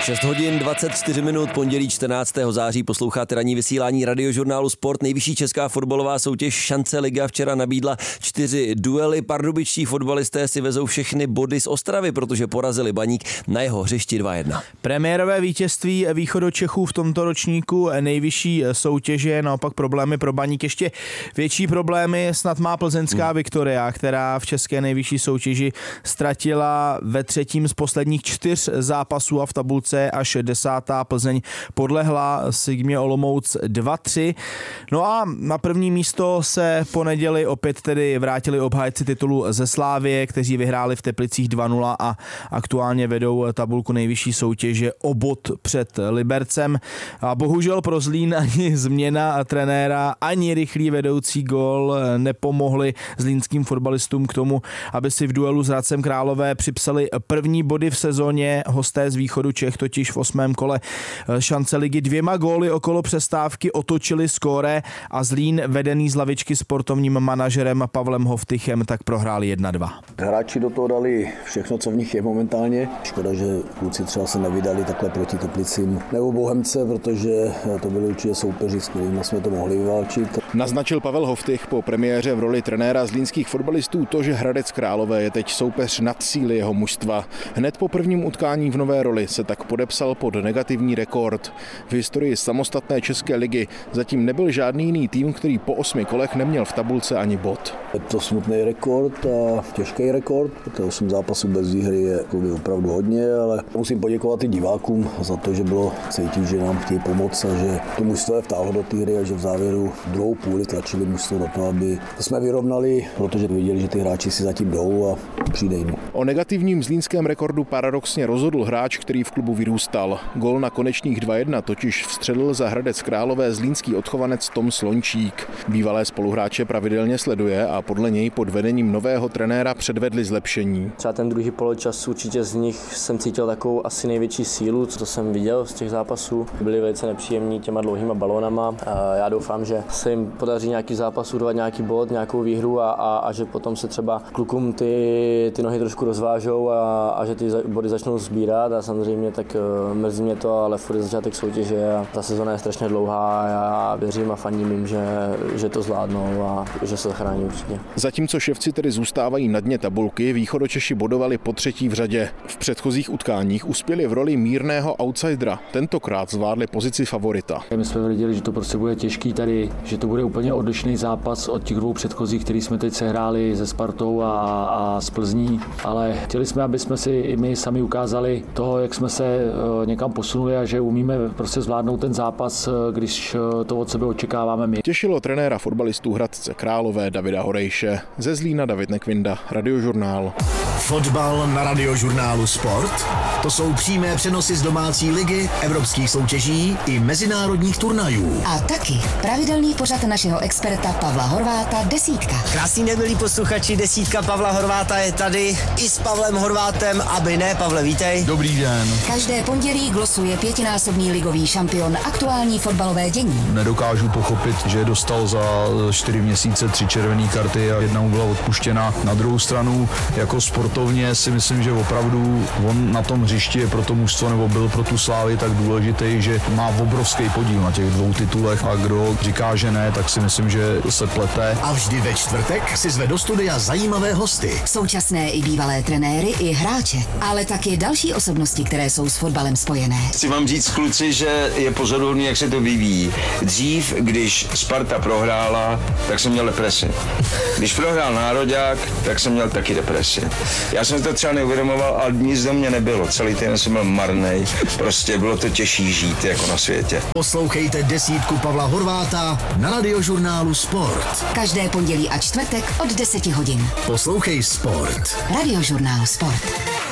6 hodin 24 minut, pondělí 14. září, posloucháte ranní vysílání Radiožurnálu Sport. Nejvyšší česká fotbalová soutěž Šance liga včera nabídla 4 duely. Pardubičtí fotbalisté si vezou všechny body z Ostravy, protože porazili Baník na jeho hřišti 2-1. Premiérové vítězství Východočechů v tomto ročníku nejvyšší soutěže, naopak problémy pro Baník. Ještě větší problémy snad má plzeňská Viktoria, která v české nejvyšší soutěži ztratila ve třetím z posledních 4 zápasů a v tabulce až 10. Plzeň podlehla Sigmě Olomouc 2-3. No a na první místo se po neděli opět tedy vrátili obhájci titulu ze Slávie, kteří vyhráli v Teplicích 2-0 a aktuálně vedou tabulku nejvyšší soutěže o bod před Libercem. A bohužel pro Zlín ani změna trenéra, ani rychlý vedoucí gól nepomohli zlínským fotbalistům k tomu, aby si v duelu s Hradcem Králové připsali první body v sezóně. Hosté z východu Čech totiž v 8. kole Šance ligy 2 góly okolo přestávky otočili skóre a Zlín, vedený z lavičky sportovním manažerem Pavlem Hovtychem, tak prohráli 1-2. Hráči do toho dali všechno, co v nich je momentálně. Škoda, že kluci třeba se nevydali takhle proti Teplicím nebo Bohemce, protože to byli určitě soupeři, s kterými jsme to mohli vyválčit. Naznačil Pavel Hovtych po premiéře v roli trenéra zlínských fotbalistů to, že Hradec Králové je teď soupeř nad síly jeho mužstva. Hned po prvním utkání v nové roli se tak podepsal pod negativní rekord. V historii samostatné české ligy zatím nebyl žádný jiný tým, který po 8 kolech neměl v tabulce ani bod. Je to smutný rekord a těžký rekord, protože 8 zápasů bez výhry je opravdu hodně, ale musím poděkovat i divákům za to, že bylo cítit, že nám chtějí pomoct a že to mužstvo je vtáhlo do té hry a že v závěru druhou půli tlačili mužstvo do toho, aby jsme vyrovnali, protože viděli, že ty hráči si zatím jdou a přijde jim. O negativním zlínském rekordu paradoxně rozhodl hráč, který v klubu vyrůstal. Gól na konečných 2-1 totiž vstřelil za Hradec Králové zlínský odchovanec Tom Slončík. Bývalé spoluhráče pravidelně sleduje a podle něj pod vedením nového trenéra předvedli zlepšení. Třeba ten druhý poločas určitě z nich jsem cítil takovou asi největší sílu, co jsem viděl z těch zápasů. Byli velice nepříjemní těma dlouhýma balónama. Já doufám, že se jim podaří nějaký zápas urvat nějaký bod, nějakou výhru a že potom se třeba klukům ty nohy trošku rozvážou a že ty body začnou sbírat a samozřejmě tak mrzí mě to, ale furt je začátek soutěže a ta sezona je strašně dlouhá a já věřím a fandím jim, že to zvládnou a že se zachrání určitě. Zatímco Ševci tedy zůstávají na dně tabulky, Východočeši bodovali po 3. v řadě. V předchozích utkáních uspěli v roli mírného outsidera. Tentokrát zvládli pozici favorita. My jsme věděli, že to prostě bude těžký tady, že to bude úplně odlišný zápas od těch 2 předchozích, který jsme teď sehráli se Spartou a s Plzní, ale chtěli jsme, aby jsme si i my sami ukázali toho, jak jsme se někam posunuli a že umíme prostě zvládnout ten zápas, když to od sebe očekáváme my. Těšilo trenéra fotbalistů Hradce Králové Davida Horejše. Ze Zlína David Nekvinda, Radiožurnál. Fotbal na Radiožurnálu Sport. To jsou přímé přenosy z domácí ligy, evropských soutěží i mezinárodních turnajů. A taky pravidelný pořad našeho experta Pavla Horváta Desítka. Krásný den, milí posluchači, Desítka Pavla Horváta je tady i s Pavlem Horvátem, aby ne. Pavle, vítej. Dobrý den. Každé pondělí glosuje 5násobný ligový šampion aktuální fotbalové dění. Nedokážu pochopit, že dostal za 4 měsíce 3 červené karty a 1 mu byla odpuštěna. Na druhou stranu, jako sportovně si myslím, že opravdu on na tom hřišti je pro to mužstvo nebo byl pro tu Slávy tak důležitý, že má obrovský podíl na těch 2 titulech a kdo říká, že ne, tak si myslím, že se plete. A vždy ve čtvrtek si zve do studia zajímavé hosty. Současné i bývalé trenéry i hráče, ale taky další osobnosti, které jsou s fotbalem spojené. Chci vám říct, kluci, že je pozoruhodný, jak se to vyvíjí. Dřív, když Sparta prohrála, tak jsem měl depresi. Když prohrál Nároďák, tak jsem měl taky depresi. Já jsem to třeba neuvědomoval, ale nic do mě nebylo. Celý týden jsem byl marnej. Prostě bylo to těžší žít jako na světě. Poslouchejte Desítku Pavla Horváta na Radiožurnálu Sport. Každé pondělí a čtvrtek od 10 hodin. Poslouchej Sport. Radiožurnál Sport.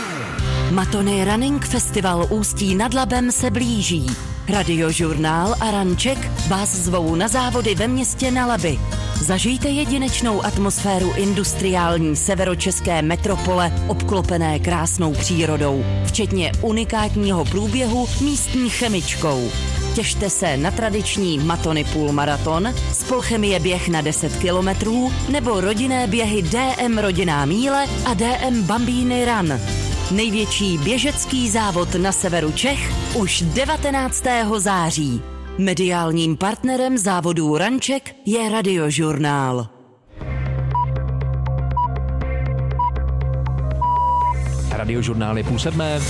Matony Running Festival Ústí nad Labem se blíží. Radiožurnál a Ranček vás zvou na závody ve městě na Labi. Zažijte jedinečnou atmosféru industriální severočeské metropole obklopené krásnou přírodou, včetně unikátního průběhu místní chemičkou. Těšte se na tradiční Matony půlmaraton, Spolchemie běh na 10 kilometrů nebo rodinné běhy DM Rodinná míle a DM Bambíny Run. Největší běžecký závod na severu Čech už 19. září. Mediálním partnerem závodů Ranček je Radiožurnál. Radiožurnál je 6:30.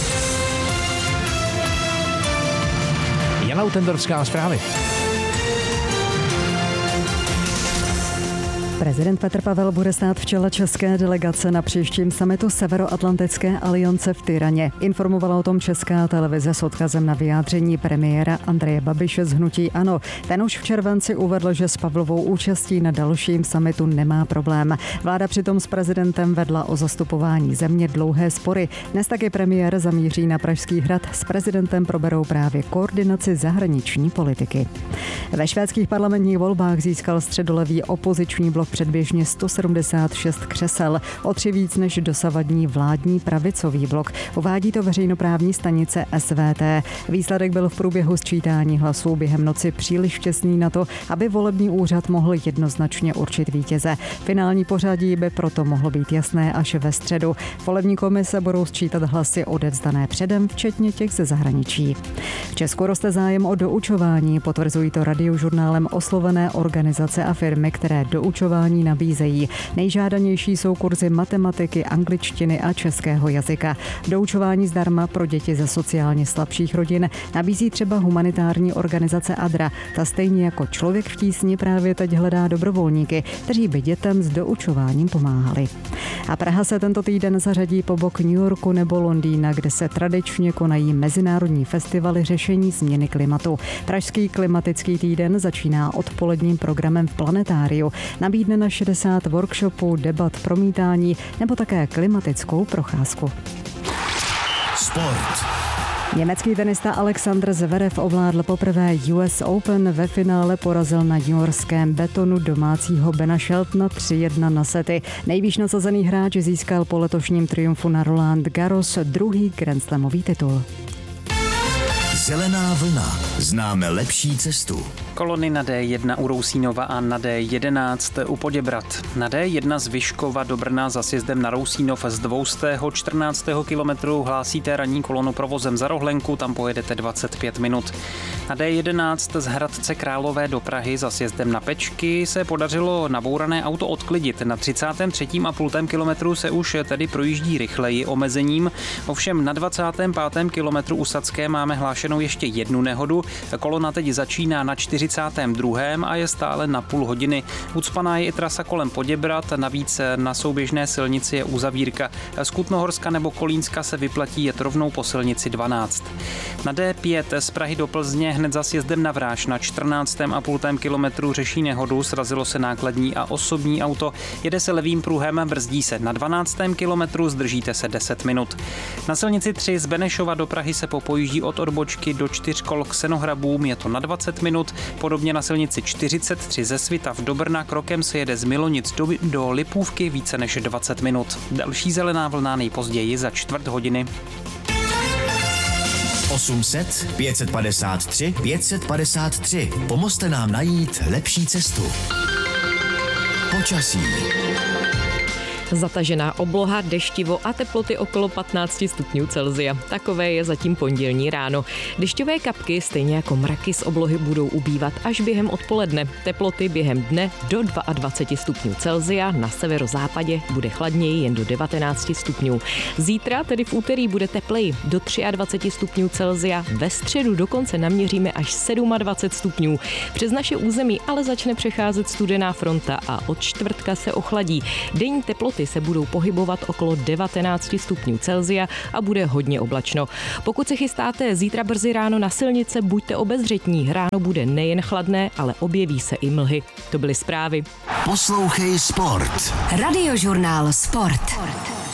Jana Utendorská, zprávy. Prezident Petr Pavel bude stát v čele české delegace na příštím summitu Severoatlantické aliance v Tyraně. Informovala o tom Česká televize s odkazem na vyjádření premiéra Andreje Babiše z hnutí ANO. Ten už v červenci uvedl, že s Pavlovou účastí na dalším summitu nemá problém. Vláda přitom s prezidentem vedla o zastupování země dlouhé spory. Dnes taky premiér zamíří na Pražský hrad. S prezidentem proberou právě koordinaci zahraniční politiky. Ve švédských parlamentních volbách získal středolevý opoziční blok předběžně 176 křesel, o 3 víc než dosavadní vládní pravicový blok. Uvádí to veřejnoprávní stanice SVT. Výsledek byl v průběhu sčítání hlasů během noci příliš těsný na to, aby volební úřad mohl jednoznačně určit vítěze. Finální pořadí by proto mohlo být jasné až ve středu. Volební komise budou sčítat hlasy odevzdané předem, včetně těch ze zahraničí. V Česku roste zájem o doučování, potvrzují to Radiožurnálem oslovené organizace a firmy, které doučování nabízejí. Nejžádanější jsou kurzy matematiky, angličtiny a českého jazyka. Doučování zdarma pro děti ze sociálně slabších rodin nabízí třeba humanitární organizace ADRA. Ta stejně jako Člověk v tísni právě teď hledá dobrovolníky, kteří by dětem s doučováním pomáhali. A Praha se tento týden zařadí po bok New Yorku nebo Londýna, kde se tradičně konají mezinárodní festivaly řešení změny klimatu. Pražský klimatický týden začíná odpoledním programem v Planetáriu. Nabídne na 60 workshopů, debat, promítání nebo také klimatickou procházku. Sport. Německý tenista Alexander Zverev ovládl poprvé US Open. Ve finále porazil na newyorském betonu domácího Bena Sheltona 3-1 na sety. Nejvýš nasazený hráč získal po letošním triumfu na Roland Garros druhý grandslamový titul. Zelená vlna. Známe lepší cestu. Kolony na D1 u Rousínova a na D11 u Poděbrad. Na D1 z Vyškova do Brna za sjezdem na Rousínov z 214. kilometru hlásíte ranní kolonu provozem za Rohlenku, tam pojedete 25 minut. Na D11 z Hradce Králové do Prahy za sjezdem na Pečky se podařilo nabourané auto odklidit. Na 33,5 kilometru se už tedy projíždí rychleji omezením, ovšem na 25. kilometru u Sadské máme hlášenou ještě jednu nehodu. Kolona teď začíná na 42. a je stále na půl hodiny. Ucpaná je i trasa kolem Poděbrad, navíc na souběžné silnici je uzavírka. Z Kutnohorska nebo Kolínska se vyplatí jet rovnou po silnici 12. Na D5 z Prahy do Plzně hned za sjezdem na Vráž na 14,5 kilometru řeší nehodu, srazilo se nákladní a osobní auto, jede se levým pruhem, brzdí se na 12. kilometru, zdržíte se 10 minut. Na silnici 3 z Benešova do Prahy se popojíždí od odbočky do 4 kol k Senohrabům, je to na 20 minut. Podobně na silnici 43 ze Svitav do Brna krokem se jede z Milonic do Lipůvky více než 20 minut. Další zelená vlna nejpozději za čtvrt hodiny. 800 553 553. Pomozte nám najít lepší cestu. Počasí. Zatažená obloha, deštivo a teploty okolo 15 stupňů Celsia. Takové je zatím pondělní ráno. Dešťové kapky, stejně jako mraky z oblohy, budou ubývat až během odpoledne. Teploty během dne do 22 stupňů Celsia, na severozápadě bude chladněji jen do 19 stupňů. Zítra, tedy v úterý, bude tepleji do 23 stupňů Celsia, ve středu dokonce naměříme až 27 stupňů. Přes naše území ale začne přecházet studená fronta a od čtvrtka se ochladí. Denní teploty se budou pohybovat okolo 19 stupňů Celsia a bude hodně oblačno. Pokud se chystáte zítra brzy ráno na silnice, buďte obezřetní. Ráno bude nejen chladné, ale objeví se i mlhy. To byly zprávy. Poslouchej Sport. Radiožurnál Sport.